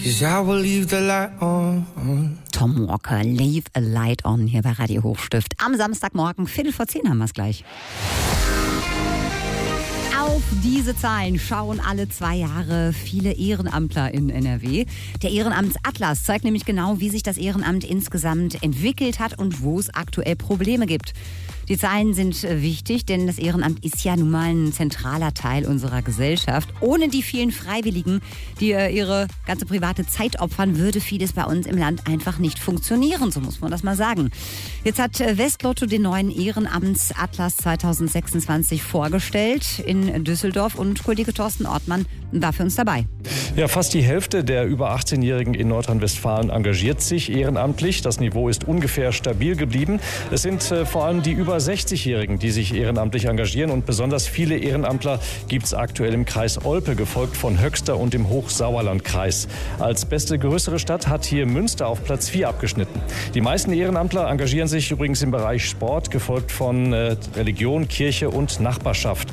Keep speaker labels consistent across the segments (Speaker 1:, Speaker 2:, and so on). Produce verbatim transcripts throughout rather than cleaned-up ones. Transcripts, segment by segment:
Speaker 1: 'cause I will leave the light on.
Speaker 2: Tom Walker, Leave a Light On, hier bei Radio Hochstift. Am Samstagmorgen, Viertel vor zehn haben wir es gleich. Auf diese Zahlen schauen alle zwei Jahre viele Ehrenamtler in N R W. Der Ehrenamtsatlas zeigt nämlich genau, wie sich das Ehrenamt insgesamt entwickelt hat und wo es aktuell Probleme gibt. Die Zahlen sind wichtig, denn das Ehrenamt ist ja nun mal ein zentraler Teil unserer Gesellschaft. Ohne die vielen Freiwilligen, die ihre ganze private Zeit opfern, würde vieles bei uns im Land einfach nicht funktionieren, so muss man das mal sagen. Jetzt hat Westlotto den neuen Ehrenamtsatlas zwanzig sechsundzwanzig vorgestellt in Düsseldorf und Kollege Thorsten Ortmann war für uns dabei.
Speaker 3: Ja, fast die Hälfte der über achtzehnjährigen in Nordrhein-Westfalen engagiert sich ehrenamtlich. Das Niveau ist ungefähr stabil geblieben. Es sind äh, vor allem die über sechzigjährigen, die sich ehrenamtlich engagieren. Und besonders viele Ehrenamtler gibt es aktuell im Kreis Olpe, gefolgt von Höxter und dem Hochsauerlandkreis. Als beste größere Stadt hat hier Münster auf Platz vier abgeschnitten. Die meisten Ehrenamtler engagieren sich übrigens im Bereich Sport, gefolgt von äh, Religion, Kirche und Nachbarschaft.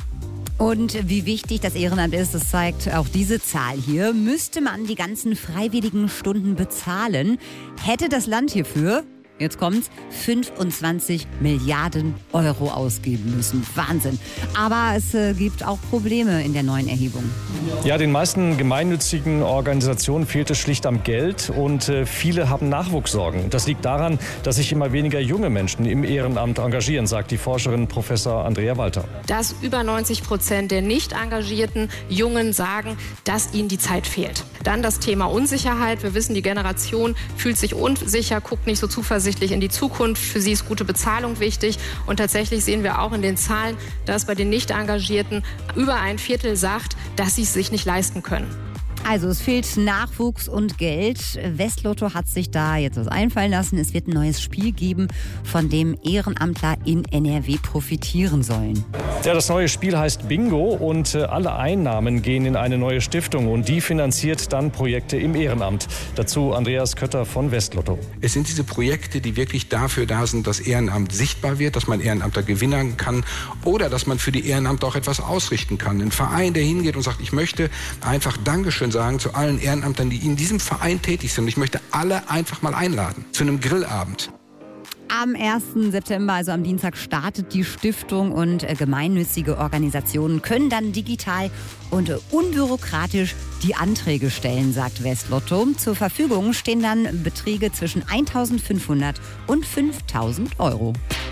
Speaker 2: Und wie wichtig das Ehrenamt ist, das zeigt auch diese Zahl hier. Müsste man die ganzen freiwilligen Stunden bezahlen, hätte das Land hierfür, jetzt kommt's, fünfundzwanzig Milliarden Euro ausgeben müssen. Wahnsinn. Aber es äh, gibt auch Probleme in der neuen Erhebung.
Speaker 3: Ja, den meisten gemeinnützigen Organisationen fehlt es schlicht am Geld und äh, viele haben Nachwuchssorgen. Das liegt daran, dass sich immer weniger junge Menschen im Ehrenamt engagieren, sagt die Forscherin Professor Andrea Walter.
Speaker 4: Dass über neunzig Prozent der nicht engagierten Jungen sagen, dass ihnen die Zeit fehlt. Dann das Thema Unsicherheit. Wir wissen, die Generation fühlt sich unsicher, guckt nicht so zuversichtlich in die Zukunft. Für sie ist gute Bezahlung wichtig. Und tatsächlich sehen wir auch in den Zahlen, dass bei den Nicht-Engagierten über ein Viertel sagt, dass sie es sich nicht leisten können.
Speaker 2: Also es fehlt Nachwuchs und Geld. Westlotto hat sich da jetzt was einfallen lassen. Es wird ein neues Spiel geben, von dem Ehrenamtler in N R W profitieren sollen.
Speaker 3: Ja, das neue Spiel heißt Bingo und äh, alle Einnahmen gehen in eine neue Stiftung und die finanziert dann Projekte im Ehrenamt. Dazu Andreas Kötter von Westlotto.
Speaker 5: Es sind diese Projekte, die wirklich dafür da sind, dass Ehrenamt sichtbar wird, dass man Ehrenamter gewinnen kann oder dass man für die Ehrenamter auch etwas ausrichten kann. Ein Verein, der hingeht und sagt, ich möchte einfach Dankeschön sagen zu allen Ehrenamtern, die in diesem Verein tätig sind. Ich möchte alle einfach mal einladen zu einem Grillabend.
Speaker 2: Am ersten September, also am Dienstag, startet die Stiftung und äh, gemeinnützige Organisationen können dann digital und äh, unbürokratisch die Anträge stellen, sagt Westlotto. Zur Verfügung stehen dann Beträge zwischen eintausendfünfhundert und fünftausend Euro.